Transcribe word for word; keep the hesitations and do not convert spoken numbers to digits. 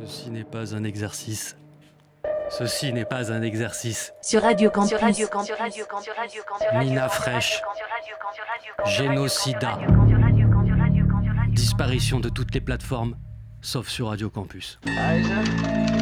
Ceci n'est pas un exercice. Ceci n'est pas un exercice. Sur Radio Campus. Sur Radio Campus. Sur Radio Campus. Sur Radio Campus. Mina fraîche. Génocida. Disparition de toutes les plateformes, sauf sur Radio Campus. Reise